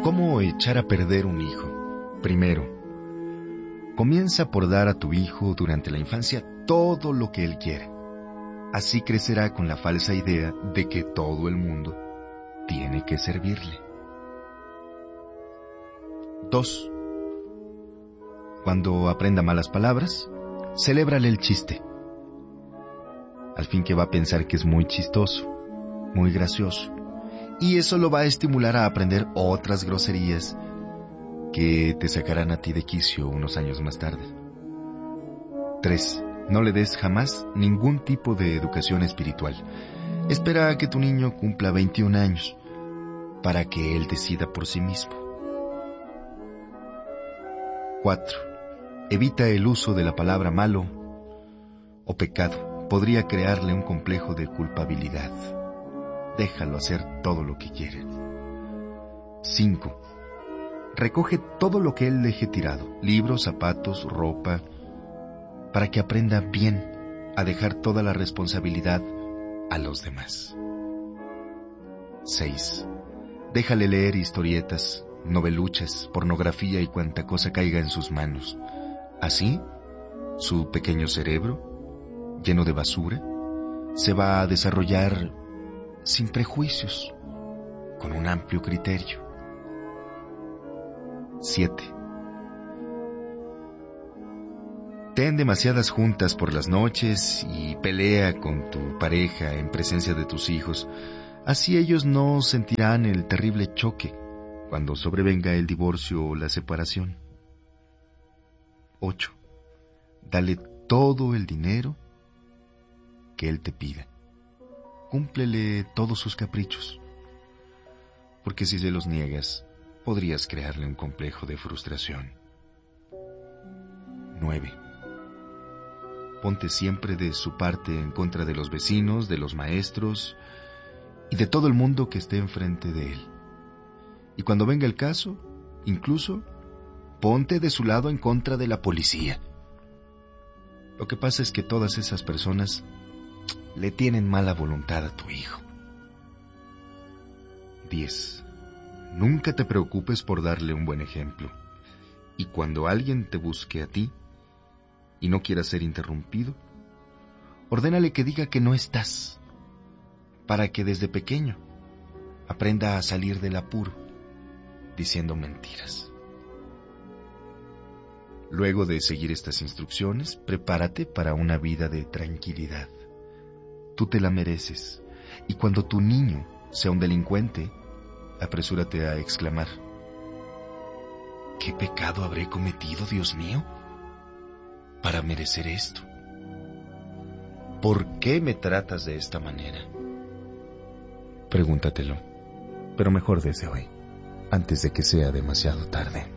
¿Cómo echar a perder un hijo? Primero, comienza por dar a tu hijo durante la infancia todo lo que él quiere. Así crecerá con la falsa idea de que todo el mundo tiene que servirle. 2. Cuando aprenda malas palabras, celébrale el chiste. Al fin que va a pensar que es muy chistoso, muy gracioso. Y eso lo va a estimular a aprender otras groserías que te sacarán a ti de quicio unos años más tarde. 3. No le des jamás ningún tipo de educación espiritual. Espera a que tu niño cumpla 21 años para que él decida por sí mismo. 4. Evita el uso de la palabra malo o pecado. Podría crearle un complejo de culpabilidad. Déjalo hacer todo lo que quiere. 5. Recoge todo lo que él deje tirado, libros, zapatos, ropa, para que aprenda bien a dejar toda la responsabilidad a los demás. 6. Déjale leer historietas, noveluchas, pornografía y cuanta cosa caiga en sus manos. Así, su pequeño cerebro, lleno de basura, se va a desarrollar sin prejuicios, con un amplio criterio. 7. Ten demasiadas juntas por las noches y pelea con tu pareja en presencia de tus hijos. Así ellos no sentirán el terrible choque cuando sobrevenga el divorcio o la separación. 8. Dale todo el dinero que él te pida. Cúmplele todos sus caprichos, porque si se los niegas, podrías crearle un complejo de frustración. 9. Ponte siempre de su parte en contra de los vecinos, de los maestros y de todo el mundo que esté enfrente de él. Y cuando venga el caso, incluso, ponte de su lado en contra de la policía. Lo que pasa es que todas esas personas le tienen mala voluntad a tu hijo. 10. Nunca te preocupes por darle un buen ejemplo. Y cuando alguien te busque a ti y no quiera ser interrumpido, ordénale que diga que no estás, para que desde pequeño aprenda a salir del apuro diciendo mentiras. Luego de seguir estas instrucciones, prepárate para una vida de tranquilidad. Tú te la mereces, y cuando tu niño sea un delincuente, apresúrate a exclamar: ¿qué pecado habré cometido, Dios mío, para merecer esto? ¿Por qué me tratas de esta manera? Pregúntatelo, pero mejor desde hoy, antes de que sea demasiado tarde.